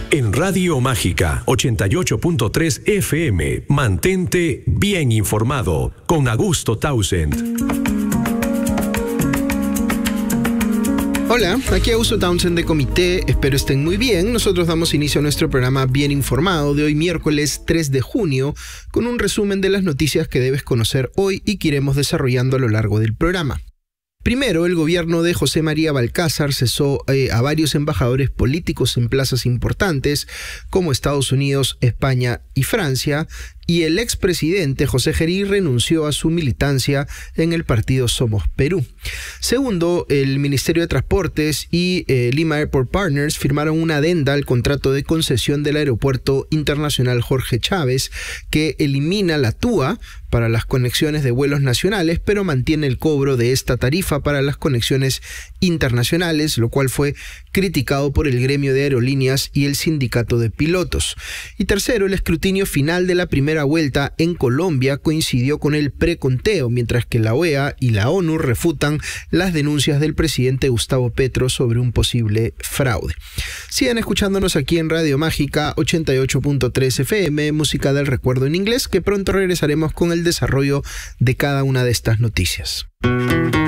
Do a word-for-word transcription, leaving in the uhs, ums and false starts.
En Radio Mágica ochenta y ocho punto tres F M, mantente bien informado con Augusto Townsend. Hola, aquí Augusto Townsend de Comité, espero estén muy bien. Nosotros damos inicio a nuestro programa Bien Informado de hoy miércoles tres de junio con un resumen de las noticias que debes conocer hoy y que iremos desarrollando a lo largo del programa. Primero, el gobierno de José María Balcázar cesó eh, a varios embajadores políticos en plazas importantes como Estados Unidos, España y Francia, y el expresidente José Gerí renunció a su militancia en el partido Somos Perú. Segundo, el Ministerio de Transportes y eh, Lima Airport Partners firmaron una adenda al contrato de concesión del Aeropuerto Internacional Jorge Chávez que elimina la T U A para las conexiones de vuelos nacionales, pero mantiene el cobro de esta tarifa para las conexiones internacionales, lo cual fue criticado por el gremio de aerolíneas y el sindicato de pilotos. Y tercero, el escrutinio final de la primera vuelta en Colombia coincidió con el preconteo, mientras que la O E A y la ONU refutan las denuncias del presidente Gustavo Petro sobre un posible fraude. Sigan escuchándonos aquí en Radio Mágica ochenta y ocho punto tres F M, música del recuerdo en inglés, que pronto regresaremos con el desarrollo de cada una de estas noticias.